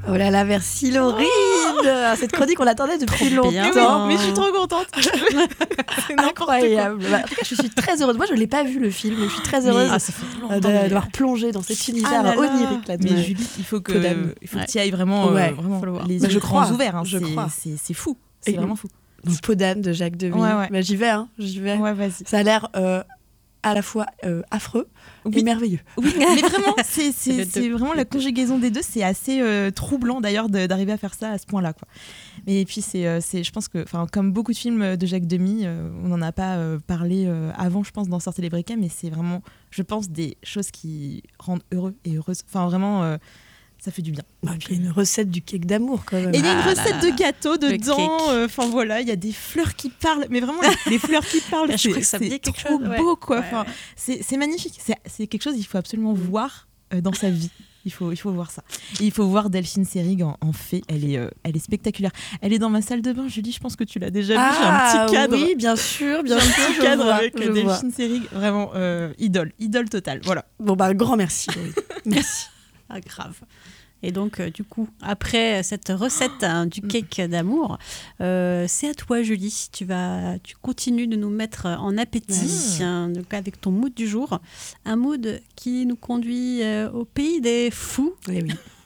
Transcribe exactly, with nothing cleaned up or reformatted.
Oh là là, merci Laurine. Oh cette chronique, on l'attendait depuis longtemps. Mais je suis trop contente. C'est incroyable. Bah, en tout cas, je suis très heureuse. Moi, je ne l'ai pas vu le film, mais je suis très heureuse mais, ah, ça fait de, mais... d'avoir plongé dans cet univers ah là là. onirique là. Mais Julie, il faut que, il faut ouais. que tu y ailles vraiment, ouais. euh, vraiment les yeux grands ouverts. Hein. Je c'est, crois. C'est, c'est fou. C'est Et vraiment fou. Donc, Peau d'âne de Jacques Demy. Ouais, ouais. Bah, j'y vais, hein. J'y vais. Ouais, vas-y. Ça a l'air euh, à la fois euh, affreux oui. et merveilleux. Oui, mais vraiment, c'est, c'est, c'est vraiment la conjugaison des deux. C'est assez euh, troublant d'ailleurs de, d'arriver à faire ça à ce point-là, quoi. Et puis c'est, euh, c'est, je pense que, enfin, comme beaucoup de films de Jacques Demy, euh, on n'en a pas euh, parlé euh, avant, je pense, dans Sortez les briquets, mais c'est vraiment, je pense, des choses qui rendent heureux et heureuses. Enfin, vraiment. Euh, Ça fait du bien. Bah, il y a une recette du cake d'amour quand même. Et il y a une ah recette là de là. gâteau dedans. Enfin euh, voilà, il y a des fleurs qui parlent. Mais vraiment, les fleurs qui parlent, c'est, que ça c'est trop chose. beau quoi. Ouais, enfin, ouais. C'est, c'est magnifique. C'est, c'est quelque chose qu'il faut absolument voir euh, dans sa vie. Il faut, il faut voir ça. Et il faut voir Delphine Seyrig en, en fée. Elle est, euh, elle est spectaculaire. Elle est dans ma salle de bain. Julie, je pense que tu l'as déjà ah, vu. J'ai un petit cadre. Oui, bien sûr, bien J'ai sûr. un petit cadre vois, avec Delphine Seyrig. Vraiment euh, idole, idole totale. Voilà. Bon bah grand merci. Oui. Merci. Ah, grave. Et donc, euh, du coup, après cette recette hein, du cake d'amour, euh, c'est à toi, Julie. Tu, vas, tu continues de nous mettre en appétit mmh. hein, donc avec ton mood du jour. Un mood qui nous conduit euh, au pays des fous. Et oui.